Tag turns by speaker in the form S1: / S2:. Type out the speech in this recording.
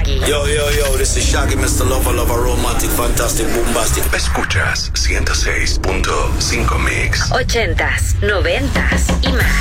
S1: Shaggy.
S2: Yo, this is Shaggy, Mr. Lover, romantic, fantastic, bombastic.
S3: Escuchas 106.5 Mix.
S1: 80s, 90s y más.